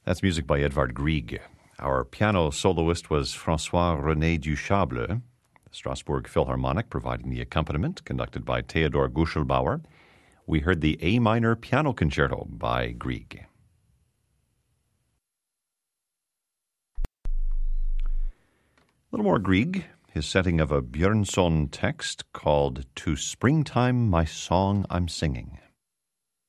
That's music by Edvard Grieg. Our piano soloist was François-René Duchable, the Strasbourg Philharmonic providing the accompaniment, conducted by Theodor Guschelbauer. We heard the A minor piano concerto by Grieg. A little more Grieg, his setting of a Björnson text called To Springtime My Song I'm Singing.